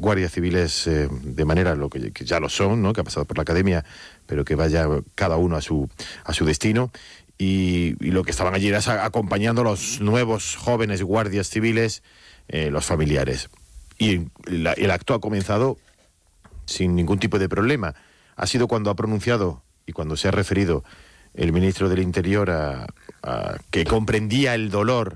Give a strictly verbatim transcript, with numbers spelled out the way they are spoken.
guardias civiles eh, de manera lo que, que ya lo son, ¿no? Que ha pasado por la academia, pero que vaya cada uno a su, a su destino. Y, y lo que estaban allí era acompañando a los nuevos jóvenes guardias civiles, eh, los familiares. Y la, el acto ha comenzado sin ningún tipo de problema. Ha sido cuando ha pronunciado y cuando se ha referido el ministro del Interior a, a que comprendía el dolor